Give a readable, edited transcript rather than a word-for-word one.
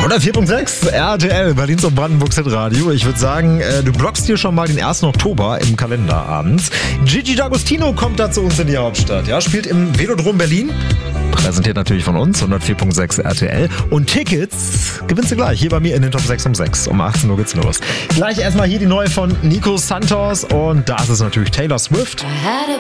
104.6 RTL, Berlins und Brandenburgs Hitradio. Ich würde sagen, du blockst hier schon mal den 1. Oktober im Kalender abends. Gigi D'Agostino kommt da zu uns in die Hauptstadt. Ja, spielt im Velodrom Berlin. Präsentiert natürlich von uns, 104.6 RTL. Und Tickets gewinnst du gleich hier bei mir in den Top 6 um 6. Um 18 Uhr geht's los. Gleich erstmal hier die neue von Nico Santos und da ist es natürlich Taylor Swift.